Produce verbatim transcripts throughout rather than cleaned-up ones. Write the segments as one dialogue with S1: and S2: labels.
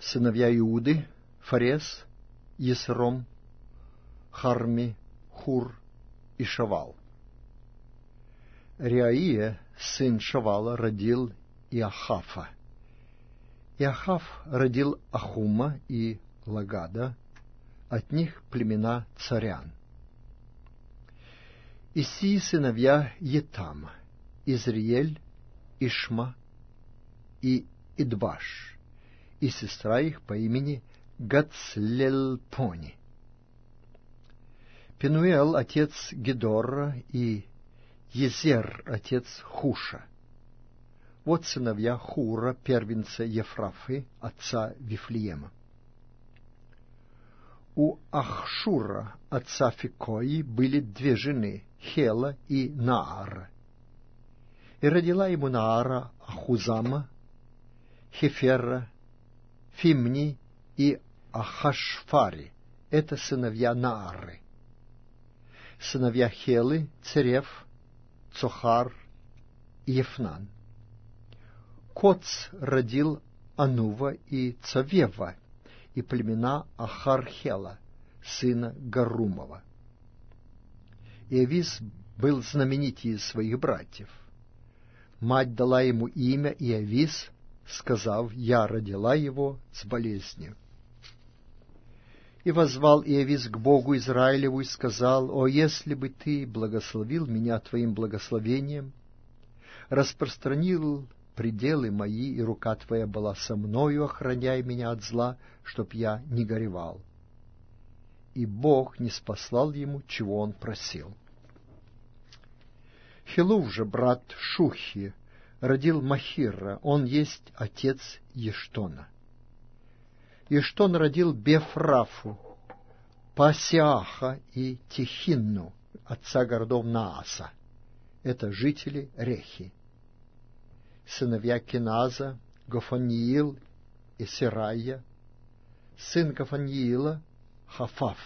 S1: Сыновья Иуды: Фарес, Есром, Харми, Хур и Шавал. Реаия, сын Шавала, родил Иохафа. Иохаф родил Ахума и Лагада, от них племена царян. И сии сыновья Етама: Изриель, Ишма и Идбаш, и сестра их по имени Гацлельпони. Пенуэл отец Гедора и Езер отец Хуша. Вот сыновья Хура, первенца Ефрафы, отца Вифлеема. У Ахшура, отца Фикои, были две жены, Хела и Наара. И родила ему Наара Ахузама, Хефера, Фимни и Ахашфари. Это сыновья Наары. Сыновья Хелы: Церев, Цохар и Ефнан. Коц родил Анува и Цавева, и племена Ахархела, сына Гарумова. Иовис был знаменитее своих братьев. Мать дала ему имя Иовис, сказав: «Я родила его с болезнью». И воззвал Иовис к Богу Израилеву и сказал: «О, если бы ты благословил меня твоим благословением, распространил пределы мои, и рука твоя была со мною, охраняй меня от зла, чтоб я не горевал». И Бог не спаслал ему, чего он просил. Хилув же, брат Шухи, родил Махира, он есть отец Ештона. Ештон родил Бефрафу, Пасиаха и Тихинну, отца городов Нааса. Это жители Рехи. Сыновья Киназа: Гофаниил и Серая. Сын Гофаниила — Хафаф.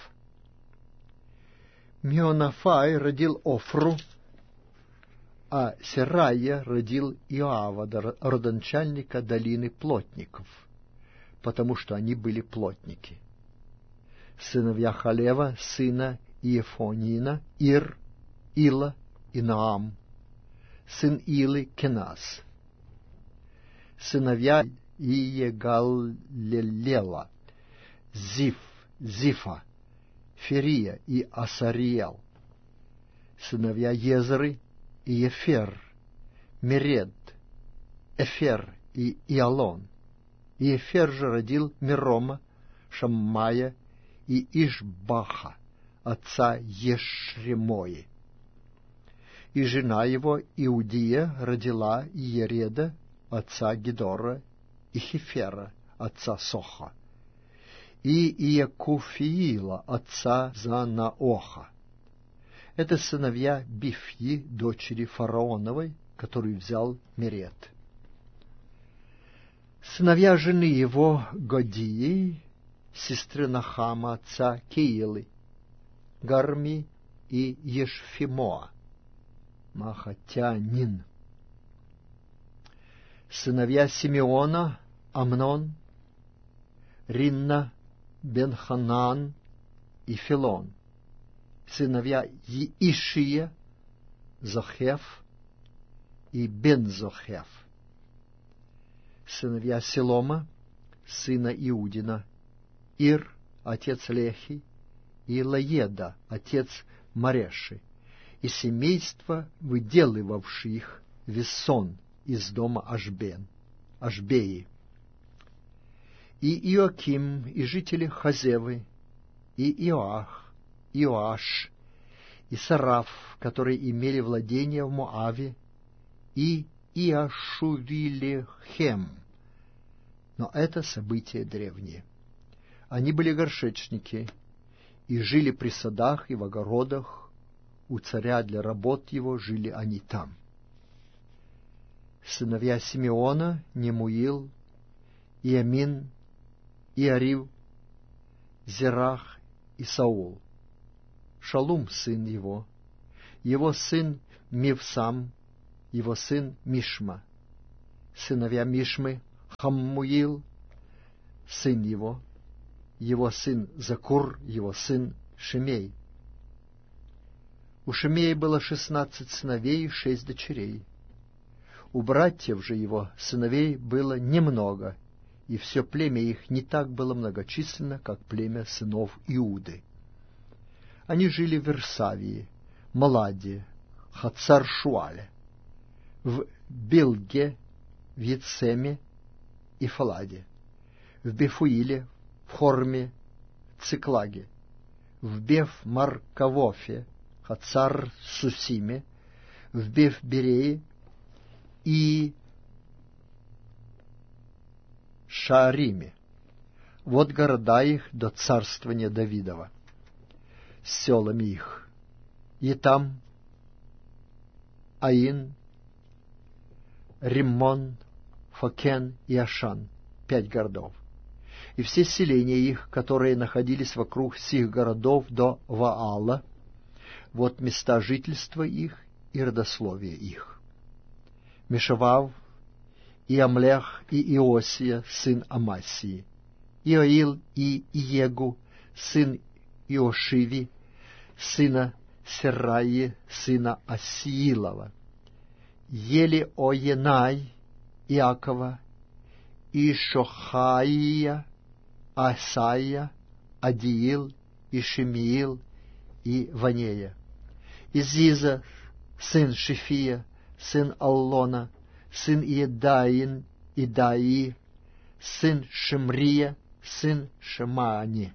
S1: Меонафай родил Офру, а Серая родил Иоава, родоначальника долины плотников, потому что они были плотники. Сыновья Халева, сына Иефонина: Ир, Ила и Наам. Сын Илы — Кеназ. Сыновья Иегаллела: Зиф, Зифа, Ферия и Асариел. Сыновья Езры: Иефер, Меред, Эфер и Иалон. Иефер же родил Мирома, Шаммая и Ишбаха, отца Ешремои. И жена его Иудия родила Иереда, отца Гедора, и Хефера, отца Соха, и Иекуфиила, отца Занаоха. Это сыновья Бифьи, дочери фараоновой, которую взял Меред. Сыновья жены его Годии, сестры Нахама, отца Киилы: Гарми и Ешфимоа, Махатянин. Сыновья Симеона: Амнон, Ринна, Бенханан и Филон. Сыновья Иишия: Зохеф и Бензохеф. Сыновья Селома, сына Иудина: Ир, отец Лехи, и Лаеда, отец Мареши, и семейство, выделывавших весон из дома Ашбен, Ашбеи. И Иоаким, и жители Хазевы, и Иоах, Иоаш, и Сараф, которые имели владение в Моаве, и Иашувилехем. Но это события древние. Они были горшечники и жили при садах и в огородах. У царя для работ его жили они там. Сыновья Симеона: Немуил, Иамин, Иарив, Зерах и Саул. Шалум сын его, его сын Мивсам, его сын Мишма. Сыновья Мишмы: Хаммуил, сын его, его сын Закур, его сын Шимей. У Шимея было шестнадцать сыновей и шесть дочерей. У братьев же его сыновей было немного, и все племя их не так было многочисленно, как племя сынов Иуды. Они жили в Версавии, Маладе, Хацар-Шуале, в Билге, в Ецеме и Фаладе, в Бефуиле, в Хорме, Циклаге, в Беф-Маркавофе, Хацар-Сусиме, в Беф-Берее и Шаариме. Вот города их до царствования Давидова, с селами их: Етам, Аин, Риммон, Фокен и Ашан, пять городов, и все селения их, которые находились вокруг сих городов до Ваала, вот места жительства их и родословия их. Мешавав, и Амлех, и Иосия, сын Амасии, Иоил и Иегу, сын Иошиви, сына Сераи, сына Асиилова, Елиоенай, Иакова, и Шохаия, Асая, Адиил, и Шимиил, и Ванея, и Зиза, сын Шифия, сын Аллона, сын Иедаин, Идаи, сын Шимрия, сын Шемаани.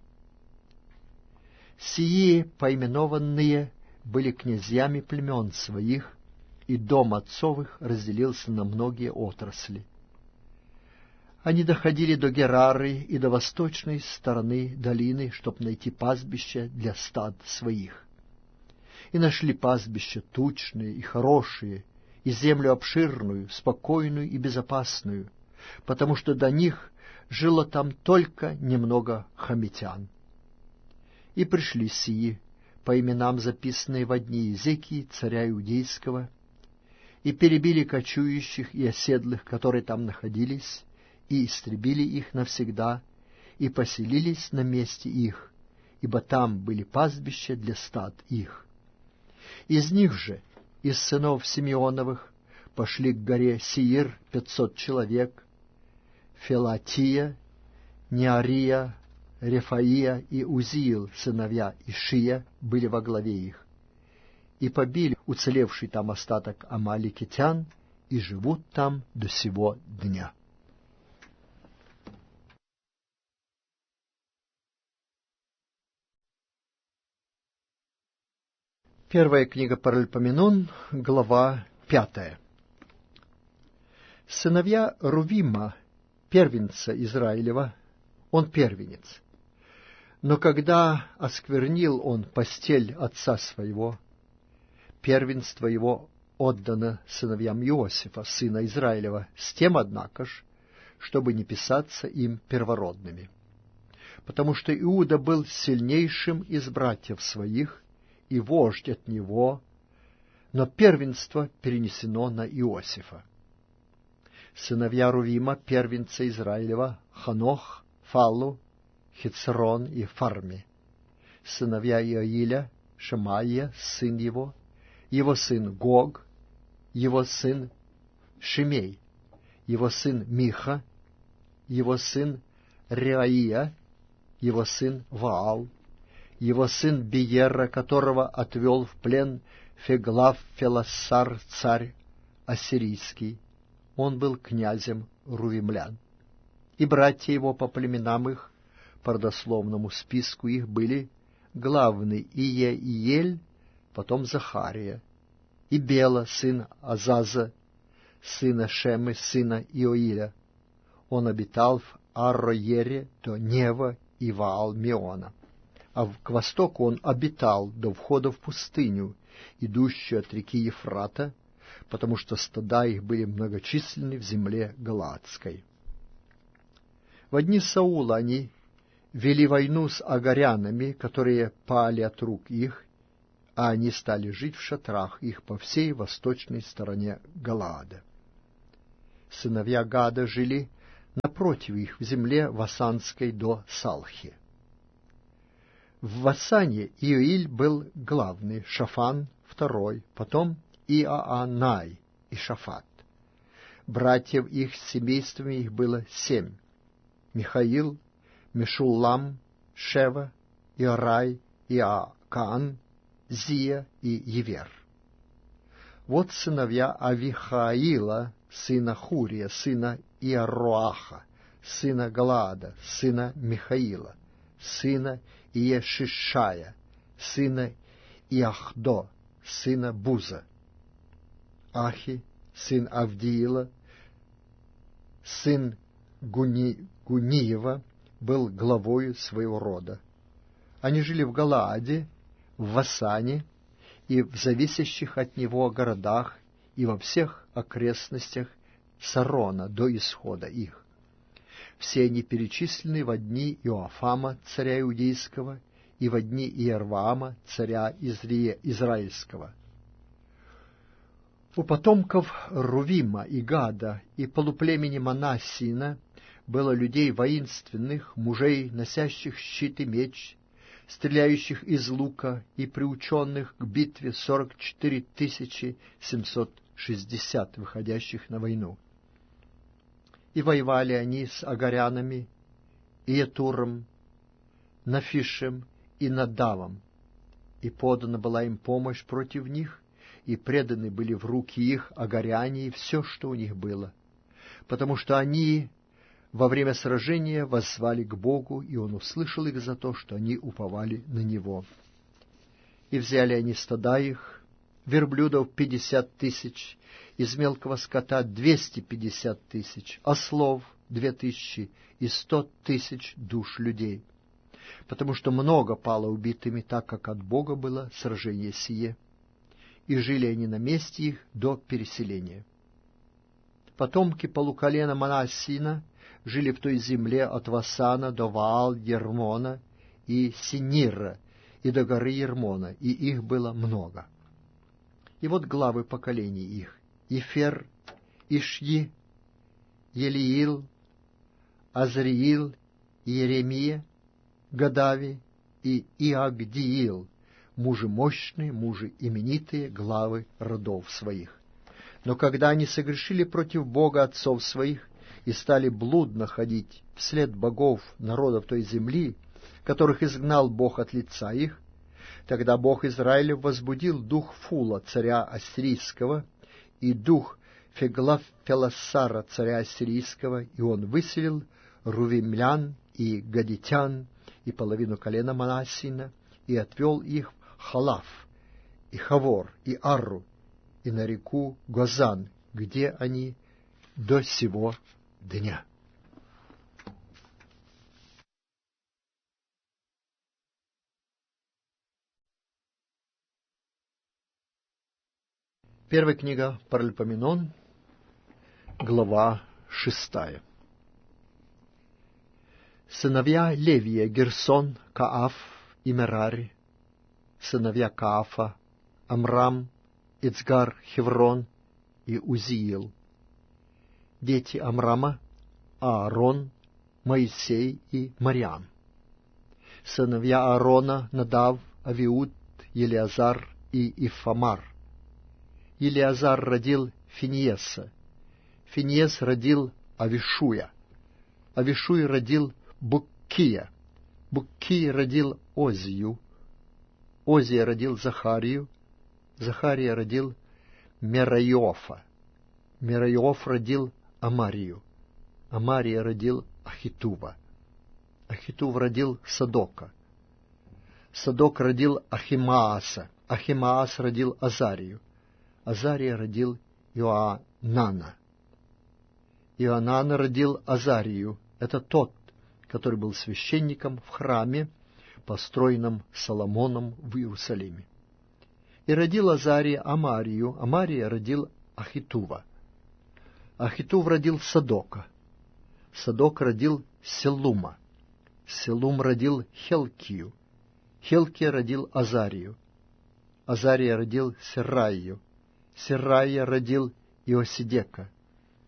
S1: Сии поименованные были князьями племен своих, и дом отцовых разделился на многие отрасли. Они доходили до Герары и до восточной стороны долины, чтоб найти пастбище для стад своих. И нашли пастбища тучные и хорошие, и землю обширную, спокойную и безопасную, потому что до них жило там только немного хамитян. И пришли сии, по именам записанные во дни Иезекии, царя Иудейского, и перебили кочующих и оседлых, которые там находились, и истребили их навсегда, и поселились на месте их, ибо там были пастбища для стад их. Из них же, из сынов Симеоновых, пошли к горе Сеир пятьсот человек: Фелатия, Неария, Рефаия и Узиил, сыновья Ишия, были во главе их, и побили уцелевший там остаток амаликитян, и живут там до сего дня. Первая книга Паральпоменон, глава пятая. Сыновья Рувима, первенца Израилева, он первенец. Но когда осквернил он постель отца своего, первенство его отдано сыновьям Иосифа, сына Израилева, с тем, однако ж, чтобы не писаться им первородными. Потому что Иуда был сильнейшим из братьев своих, и вождь от него, но первенство перенесено на Иосифа. Сыновья Рувима, первенца Израилева: Ханох, Фаллу, Хицрон и Фарми. Сыновья Иоиля: Шемаия, сын его, его сын Гог, его сын Шимей, его сын Миха, его сын Реаия, его сын Ваал, его сын Биера, которого отвел в плен Феглав-Фелассар, царь ассирийский. Он был князем рувимлян. И братья его по племенам их, по родословному списку их, были главный Иеиель, потом Захария, и Бела, сын Азаза, сына Шемы, сына Иоиля. Он обитал в Арроере до Нева и Ваал-Меона. А к востоку он обитал до входа в пустыню, идущую от реки Ефрата, потому что стада их были многочисленны в земле Галаадской. В дни Саула они вели войну с агарянами, которые пали от рук их, а они стали жить в шатрах их по всей восточной стороне Галаада. Сыновья Гада жили напротив их, в земле Васанской до Салхи. В Васане Иоиль был главный, Шафан второй, потом Иоанай и Шафат. Братьев их с семействами их было семь: Михаил, Мешуллам, Шева, Иорай, Иоакан, Зия и Евер. Вот сыновья Авихаила, сына Хурия, сына Иароаха, сына Галаада, сына Михаила, сына Иешишая, сына Иахдо, сына Буза. Ахи, сын Авдиила, сын Гуни, Гуниева, был главою своего рода. Они жили в Галааде, в Васане и в зависящих от него городах и во всех окрестностях Сарона до исхода их. Все они перечислены во дни Иоафама, царя Иудейского, и во дни Иерваама, царя Изрия, Израильского. У потомков Рувима и Гада и полуплемени Манассина было людей воинственных, мужей, носящих щит и меч, стреляющих из лука и приученных к битве сорок четыре тысячи семьсот шестьдесят, выходящих на войну. И воевали они с агарянами, Иетуром, Нафишем и Надавом, и подана была им помощь против них, и преданы были в руки их агаряне и все, что у них было, потому что они во время сражения воззвали к Богу, и Он услышал их за то, что они уповали на Него. И взяли они стада их, верблюдов пятьдесят тысяч, из мелкого скота двести пятьдесят тысяч, ослов две тысячи и сто тысяч душ людей, потому что много пало убитыми, так как от Бога было сражение сие, и жили они на месте их до переселения. Потомки полуколена Манассина жили в той земле от Васана до Ваал-Ермона и Синира, и до горы Ермона, и их было много. И вот главы поколений их: Ифер, Ишьи, Елиил, Азриил, Иеремия, Гадави и Иагдиил, мужи мощные, мужи именитые, главы родов своих. Но когда они согрешили против Бога отцов своих и стали блудно ходить вслед богов народов той земли, которых изгнал Бог от лица их, тогда Бог Израилев возбудил дух Фула, царя Ассирийского, и дух Феглафелосара, царя Ассирийского, и он выселил рувимлян и гадитян и половину колена Манассина, и отвел их в Халав, и Хавор, и Арру, и на реку Гозан, где они до сего дня. Первая книга Паралипоменон, глава шестая. Сыновья Левия: Герсон, Кааф и Мерари. Сыновья Каафа: Амрам, Ицгар, Хеврон и Узиил. Дети Амрама: Аарон, Моисей и Мариам. Сыновья Аарона: Надав, Авиуд, Елиазар и Ифамар. Елиазар родил Финиеса, Финиес родил Авишуя, Авишуй родил Буккия, Буккий родил Озию, Озия родил Захарию, Захария родил Мерайофа, Мерайоф родил Амарию, Амария родил Ахитува, Ахитув родил Садока, Садок родил Ахимааса, Ахимаас родил Азарию, Азария родил Иоанана, Иоанан родил Азарию, это тот, который был священником в храме, построенном Соломоном в Иерусалиме. И родил Азария Амарию, Амария родил Ахитува. Ахитув родил Садока, Садок родил Селума, Селум родил Хелкию, Хелкия родил Азарию, Азария родил Серраю, Серрая родил Иосидека,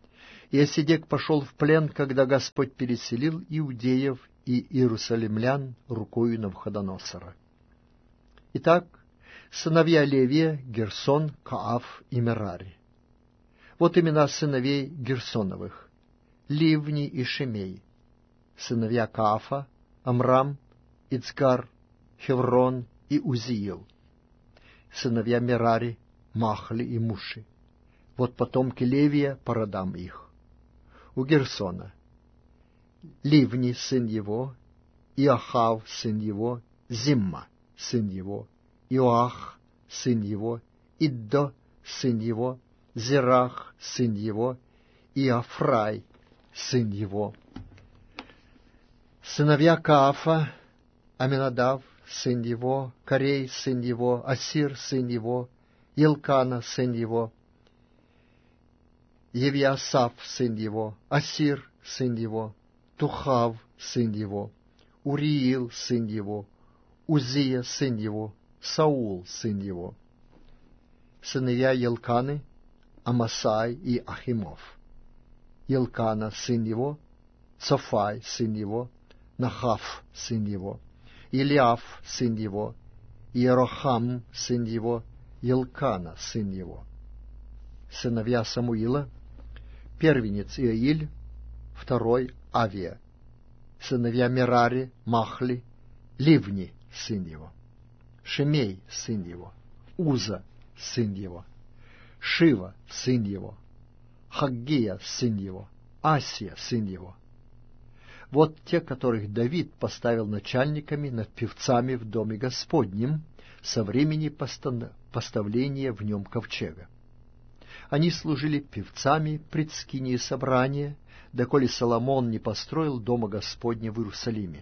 S1: Иосидек пошел в плен, когда Господь переселил иудеев и иерусалимлян рукою Навуходоносора. Итак, сыновья Левия — Герсон, Кааф и Мерари. Вот имена сыновей Герсоновых: Ливни и Шимей. Сыновья Каафа — Амрам, Ицгар, Хеврон и Узиил. Сыновья Мерари — Махли и Муши. Вот потомки Левия по родам их. У Герсона: Ливни, сын его, Иохав, сын его, Зимма, сын его, Иоах, сын его, Иддо, сын его, Зерах, сын его, Иофрай, сын его. Сыновья Каафа: Аминадав, сын его, Корей, сын его, Асир, сын его, Елкана, сын его, Евиасав, сын его, Асир, сын его, Тухав, сын его, Уриил, сын его, Узия, сын его, Саул, сын его. Сыновья Елканы: Амасай и Ахимов. Елкана, сын его, Цофай, сын его, Нахав, сын его, Илиаф, сын его, Иерохам, сын его, Елкана, сын его. Сыновья Самуила: первенец Иоиль, второй Авия. Сыновья Мерари: Махли, Ливни, сын его, Шимей, сын его, Уза, сын его, Шива, сын его, Хаггия, сын его, Асия, сын его. Вот те, которых Давид поставил начальниками над певцами в доме Господнем со времени поставления в нем ковчега. Они служили певцами пред скинией собрания, доколе Соломон не построил дома Господня в Иерусалиме.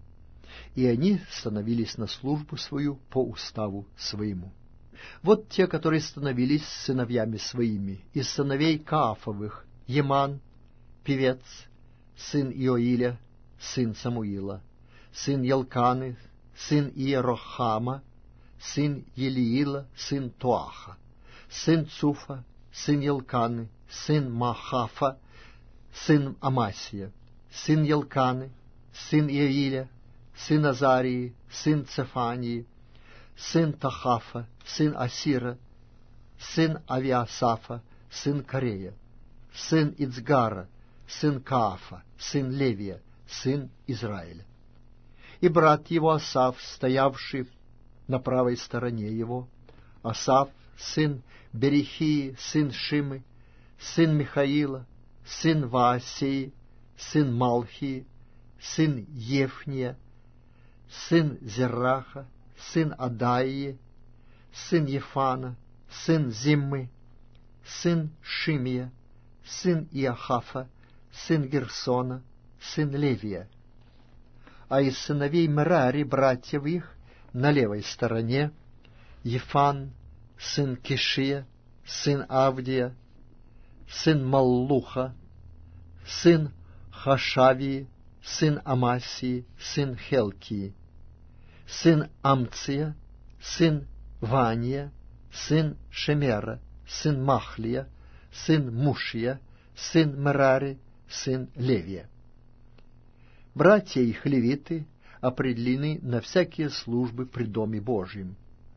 S1: И они становились на службу свою по уставу своему. Вот те, которые становились сыновьями своими: из сыновей Каафовых: Еман, певец, сын Иоиля, сын Самуила, сын Елканы, сын Иерохама, сын Елиила, сын Туаха, сын Цуфа, сын Елканы, сын Махафа, сын Амасия, сын Елканы, сын Иоиля, сын Азарии, сын Цефании, сын Тахафа, сын Асира, сын Авиасафа, сын Корея, сын Ицгара, сын Каафа, сын Левия, сын Израиля. И брат его Асав, стоявший на правой стороне его, Асав, сын Берихии, сын Шимы, сын Михаила, сын Ваасии, сын Малхии, сын Ефния, сын Зерраха, сын Адаии, сын Ефана, сын Зиммы, сын Шимия, сын Иохафа, сын Герсона, сын Левия. А из сыновей Мерари, братьев их, на левой стороне, Ефан, сын Кишия, сын Авдия, сын Маллуха, сын Хашавии, сын Амасии, сын Хелкии, сын Амция, сын Вания, сын Шемера, сын Махлия, сын Мушия, сын Мерари, сын Левия. Братья их, левиты, определены на всякие службы при Доме Божьем.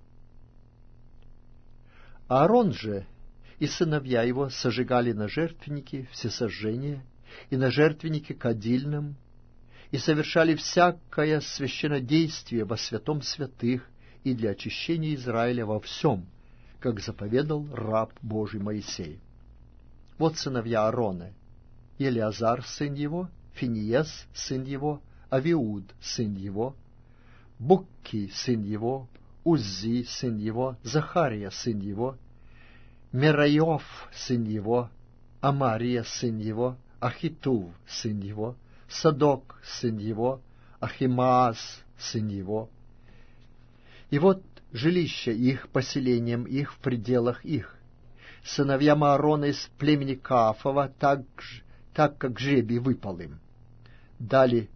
S1: Аарон же и сыновья его сожигали на жертвеннике всесожжения и на жертвеннике кадильном, и совершали всякое священнодействие во святом святых и для очищения Израиля во всем, как заповедал раб Божий Моисей. Вот сыновья Аарона: Елиазар, сын его, Финиес, сын его, Авиуд, сын его, Букки, сын его, Уззи, сын его, Захария, сын его, Мерайов, сын его, Амария, сын его, Ахитув, сын его, Садок, сын его, Ахимаас, сын его. И вот жилища их, поселением их в пределах их. Сыновьям Аарона из племени Каафова, так, так как жребий выпал им. Дали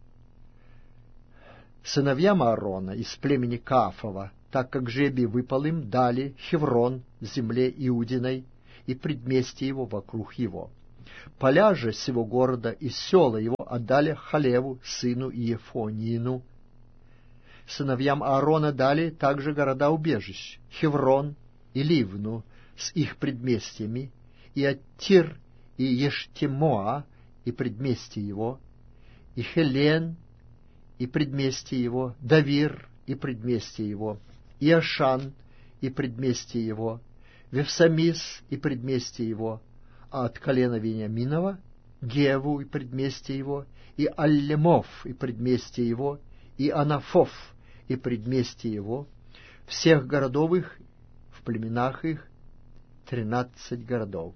S1: сыновьям Аарона из племени Каафова, так как жребий выпал им, дали Хеврон в земле Иудиной и предместье его вокруг его, Поля же сего города и села его отдали Халеву, сыну Иефонину. Сыновьям Аарона дали также города-убежищ: Хеврон и Ливну с их предместьями, и Аттир, и Ештемоа, и предместье его, и Хелен, и предместье его, Давир, и предместье его, и Ашан, и предместье его, Вевсамис, и предместье его, а от колена Вениаминова Геву, и предместье его, и Аллемов, и предместье его, и Анафов, и предместье его, всех городов их, в племенах их, тринадцать городов.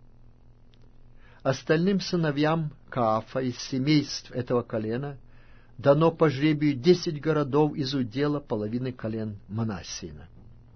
S1: Остальным сыновьям Каафа из семейств этого колена дано по жребию десять городов из удела половины колен Манассиина.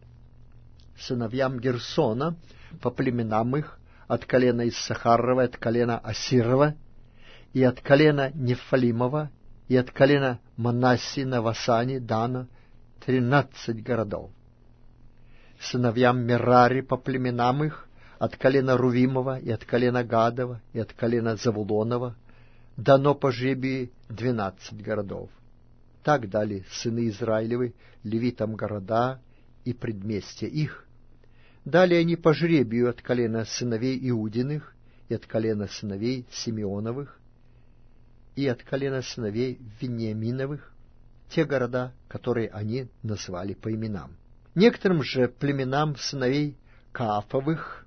S1: Сыновьям Герсона по племенам их от колена Иссахарова, от колена Асирова, и от колена Нефалимова, и от колена Манассиина в Асане дано тринадцать городов. Сыновьям Мерари по племенам их от колена Рувимова, и от колена Гадова, и от колена Завулонова дано по жребию двенадцать городов. Так дали сыны Израилевы левитам города и предместья их. Дали они по жребию от колена сыновей Иудиных, и от колена сыновей Симеоновых, и от колена сыновей Вениаминовых, те города, которые они назвали по именам. Некоторым же племенам сыновей Каафовых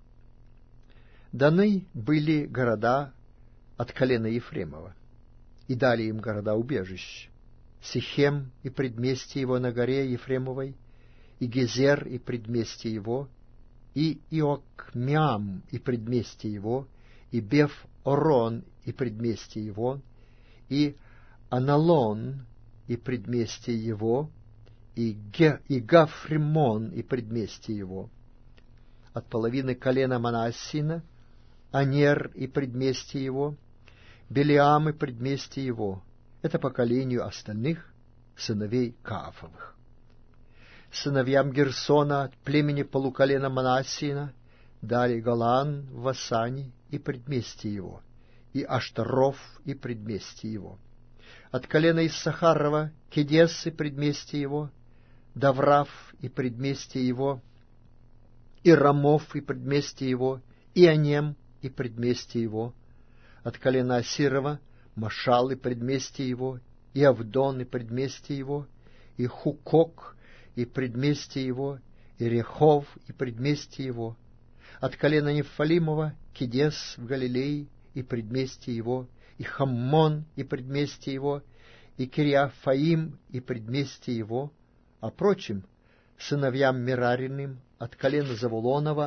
S1: даны были города от колена Ефремова, и дали им города-убежищ: Сихем и предместье его на горе Ефремовой, и Гезер и предместье его, и Иокмиам и предместье его, и Беф-Орон и предместье его, и Аналон и предместье его, и, Ге, и Гафримон и предместье его. От половины колена Манассина Анер и предместье его, Белиам и предместье его. Это по колению остальных сыновей Каафовых. Сыновьям Герсона от племени полуколена Манассина дали Голан в Асане и предместье его, и Аштаров и предместье его. От колена Иссахарова Кедес и предместье его, Даврав и предместье его, и Рамов и предместье его, и Анем и предместье его. От колена Асирова Машал и предместье его, и Авдон и предместье его, и Хукок и предместье его, и Рехов и предместье его. От колена Нефалимова Кедес в Галилее и предместье его, и Хаммон и предместье его, и Кириафаим и предместье его, а прочим сыновьям Мерариным от колена Завулонова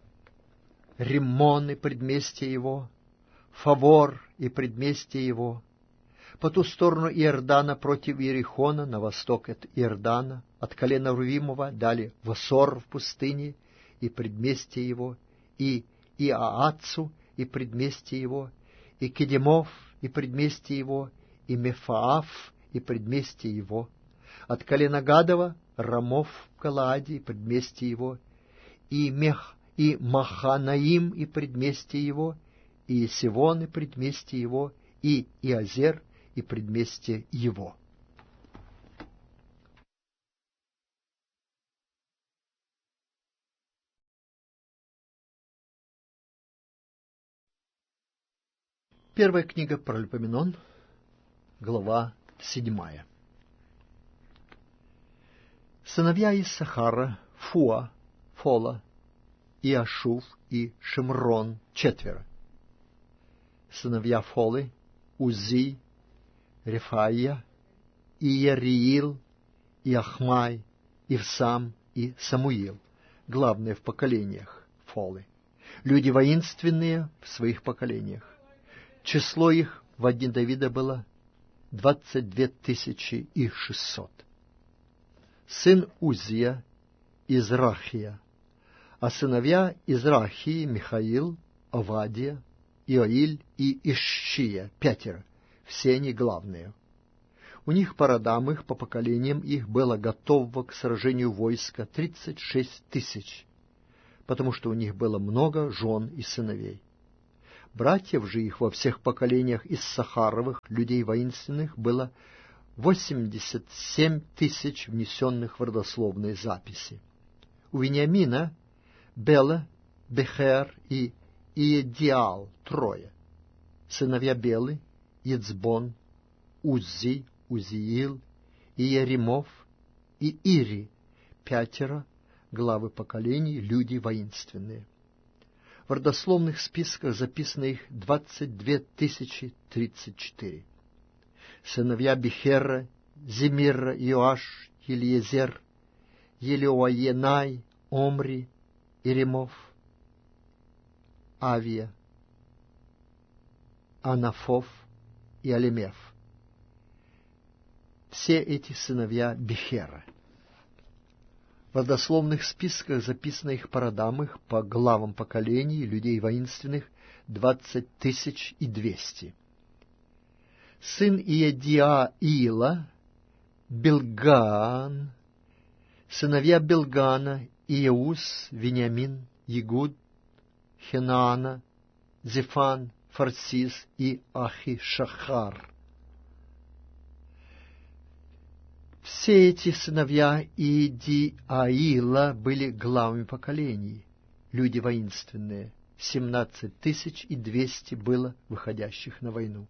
S1: Риммон и предместье его, Фавор и предместье его, по ту сторону Иордана против Иерихона, на восток от Иордана, от колена Рувимова дали Восор в пустыне и предместье его, и Иаацу и предместье его, и Кедемов и предместье его, и Мефаав и предместье его. От колена Гадова Рамов в Галааде и предместье его, и Мех, и Маханаим и предместье его, и Сивон и предместье его, и Иазер и предместье его. Первая книга Паралипоменон, глава седьмая. Сыновья Иссахара: Фуа, Фола, и Ашув, и Шимрон, четверо. Сыновья Фолы: Узи, Рефаия, и Ериил, и Ахмай, Ивсам, и Самуил, главные в поколениях Фолы, люди воинственные в своих поколениях. Число их в дни Давида было двадцать две тысячи и шестьсот. Сын Узия: Израхия, а сыновья Израхии: Михаил, Овадия, Иоиль и Ишшия, пятеро, все они главные. У них по родам их, по поколениям их было готово к сражению войска тридцать шесть тысяч, потому что у них было много жен и сыновей. Братьев же их во всех поколениях из Сахаровых, людей воинственных, было восемьдесят семь тысяч, внесенных в родословные записи. У Вениамина Бела, Бехер и Иедиал трое. Сыновья Белы, Ецбон, Узи, Узиил, Иеремов и Ири, пятеро, главы поколений, люди воинственные. В родословных списках записано их двадцать две тысячи тридцать четыре. Сыновья Бехера, Зимира, Иоаш, Елиезер, Елеоенай, Омри, Иремов, Авия, Анафов и Алемев. Все эти сыновья Бехера. В родословных списках записано их по родам их, по главам поколений, людей воинственных, двадцать тысяч и двести. Сын Иедиаила, Билган, сыновья Билгана, Иеус, Вениамин, Егуд, Хенаана, Зефан, Фарсис и Ахишахар. Все эти сыновья Иедиаила были главами поколений, люди воинственные. Семнадцать тысяч и двести было выходящих на войну.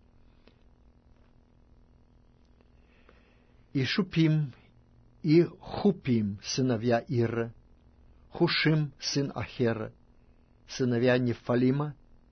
S1: И Шупим, и Хупим, сыновья Ира, Хушим, сын Ахера, сыновья Нефалима,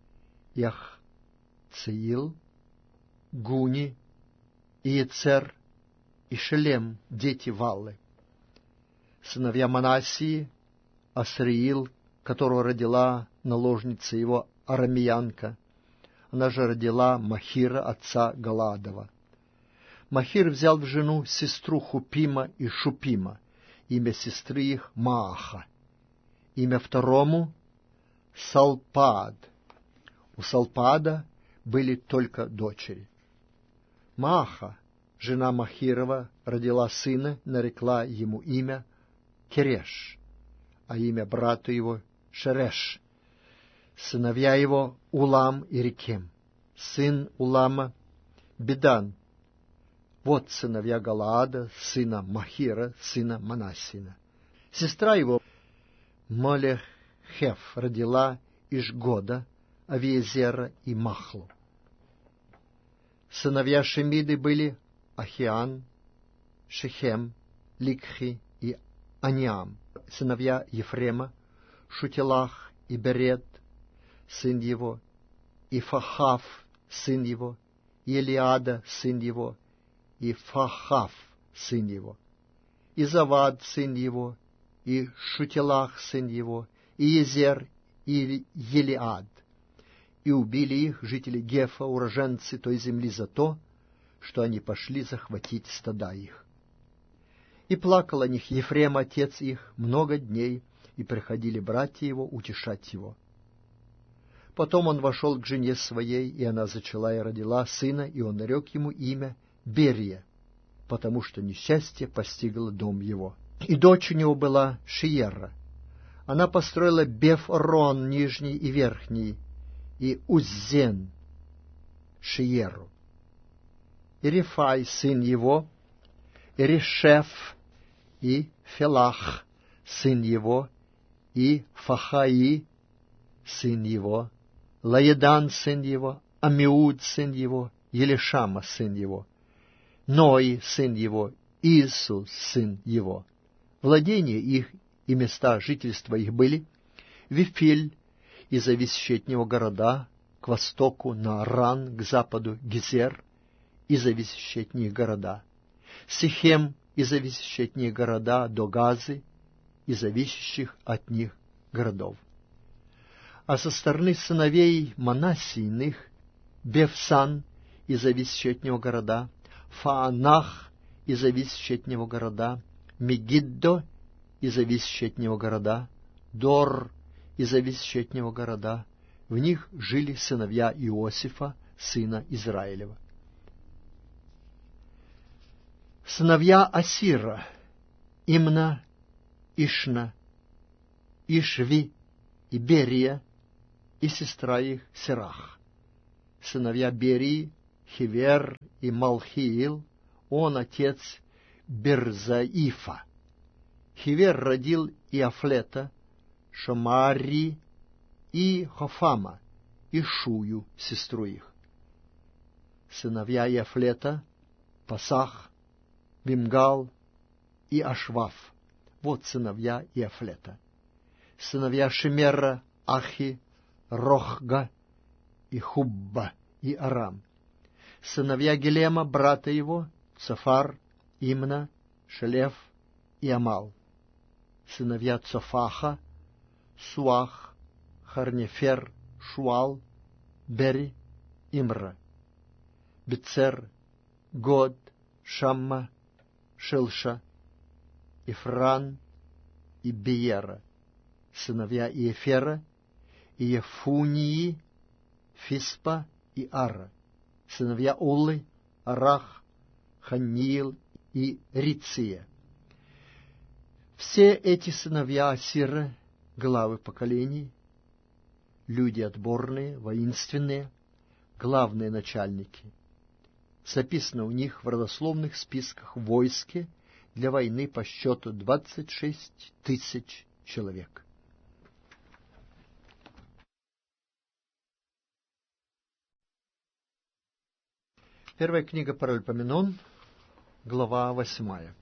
S1: Яхциил, Гуни, Иецер и Шелем, дети Валлы. Сыновья Манассии, Асриил, которого родила наложница его арамеянка. Она же родила Махира, отца Галаадова. Махир взял в жену сестру Хупима и Шупима, имя сестры их Мааха, имя второму Салпаад. У Салпаада были только дочери. Мааха, жена Махирова, родила сына, нарекла ему имя Кереш, а имя брату его Шереш. Сыновья его Улам и Рекем, сын Улама Бедан. Вот сыновья Галаада, сына Махира, сына Манассина. Сестра его Молехеф родила Ишгода, Авиезера и Махлу. Сыновья Шемиды были Ахиан, Шехем, Ликхи и Аниам. Сыновья Ефрема Шутилах и Берет, сын его, и Фахав, сын его, и Элиада, сын его, и Фахав, сын его, и Завад, сын его, и Шутилах, сын его, и Езер, и Елиад. И убили их жители Гефа, уроженцы той земли, за то, что они пошли захватить стада их. И плакал о них Ефрем, отец их, много дней, и приходили братья его утешать его. Потом он вошел к жене своей, и она зачала и родила сына, и он нарек ему имя Берия, потому что несчастье постигло дом его. И дочь у него была Шиерра. Она построила Беф-Рон, нижний и верхний, и Уззен, Шиеру. И Рефай, сын его, и Решеф, и Фелах, сын его, и Фахаи, сын его, Лаедан, сын его, Амиуд, сын его, Елишама, сын его, Ной, сын его, Иисус, сын его. Владения их и места жительства их были Вифиль, и зависящие от него города, к востоку Нааран, к западу Гезер, и зависящие от них города, Сихем, и зависящие от них города до Газы, и зависящих от них городов. А со стороны сыновей Манассийных Бевсан, и зависящие от него города, Фаанах, и зависящие от него города, Мегиддо, и зависящие от него города, Дор, и зависящие от него города. В них жили сыновья Иосифа, сына Израилева. Сыновья Асира: Имна, Ишна, Ишви и Берия, и сестра их Серах. сыновья Берии, Хивер и Малхиил, он отец Берзаифа. Хивер родил Иафлета, Шамари и Хофама, и Шую, сестру их. Сыновья Иафлета, Пасах, Бимгал и Ашваф. Вот сыновья Иафлета. Сыновья Шемера, Ахи, Рохга и Хубба и Арам. Сыновья Гелема, брата его, Цафар, Имна, Шелеф и Амал. Сыновья Цофаха, Суах, Харнефер, Шуал, Бери, Имра. Бецер, Год, Шамма, Шелша, Ифран и Биера. Сыновья Иефера, Иефунии, Фиспа и Ара. Сыновья Улы, Арах, Ханил и Риция. Все эти сыновья Асира, главы поколений, люди отборные, воинственные, главные начальники. Записано у них в родословных списках в войске для войны по счету двадцать шесть тысяч человек. Первая книга Паральпоменон, глава восьмая.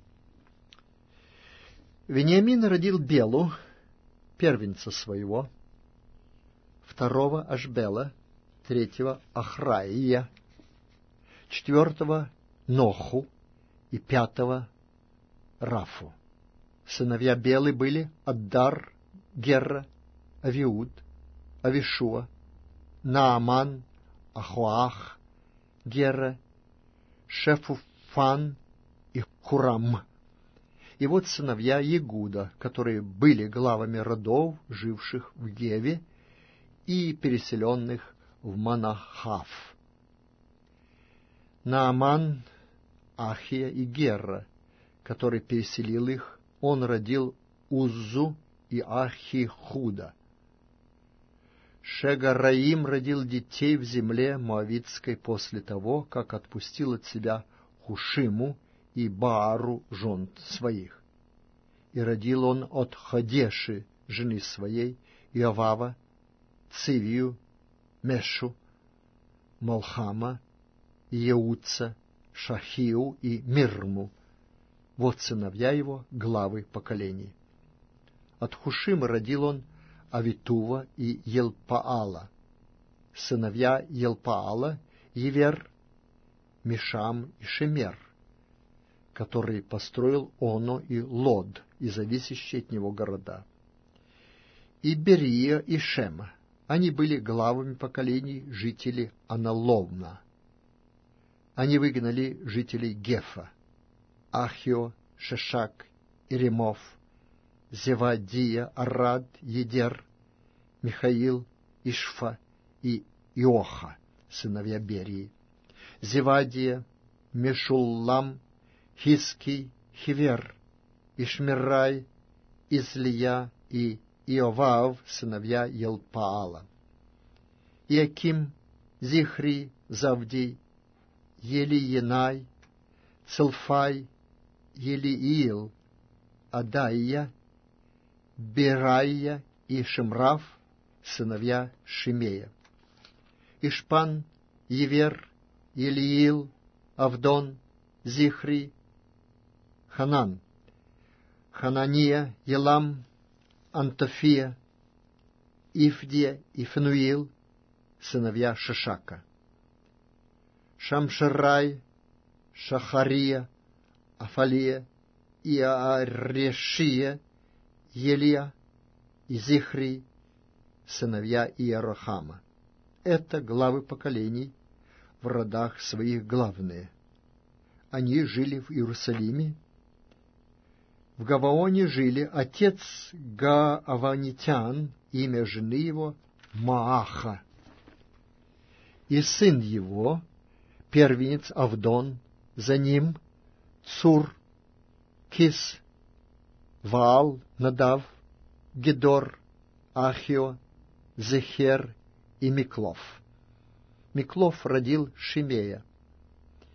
S1: Вениамин родил Белу, первенца своего, второго Ашбела, третьего Ахраия, четвертого Ноху и пятого Рафу. Сыновья Белы были Аддар, Герра, Авиуд, Авишуа, Нааман, Ахуах, Гера, Шефуфан и Хурам. И вот сыновья Егуда, которые были главами родов, живших в Геве и переселенных в Манахав. Нааман, Ахия и Герра, который переселил их, он родил Уззу и Ахихуда. Шегараим родил детей в земле Моавитской после того, как отпустил от себя Хушиму и Баару жен своих. И родил он от Хадеши, жены своей, Иовава, Цивию, Мешу, Малхама, Еуца, Шахиу и Мирму. Вот сыновья его, главы поколений. От Хушима родил он Авитува и Елпаала. Сыновья Елпаала — Евер, Мишам и Шемер, который построил Оно и Лод и зависящие от него города. И Берия и Шема. Они были главами поколений жителей Аналовна. Они выгнали жителей Гефа, Ахио, Шешак, Иремов, Зевадия, Арад, Едер, Михаил, Ишфа и Иоха, сыновья Берии. Зевадия, Мешуллам, Хиский, Хивер, Ишмирай, Излия и Иовав, сыновья Елпаала. Иаким, Зихри, Завдий, Елиенай, Целфай, Елиил, Адайя, Берайя и Шимраф, сыновья Шимея. Ишпан, Евер, Елиил, Авдон, Зихри, Ханан, Ханания, Елам, Антофия, Ифдия и Фенуил, сыновья Шишака. Шамширай, Шахария, Афалия, Иарешия, Елия и Зихри, сыновья Иерохама. Это главы поколений в родах своих главные. Они жили в Иерусалиме. В Гаваоне жили отец Гааванитян, имя жены его Мааха, и сын его, первенец Авдон, за ним Цур, Кис, Ваал, Надав, Гедор, Ахио, Зехер и Миклов. Миклов родил Шимея.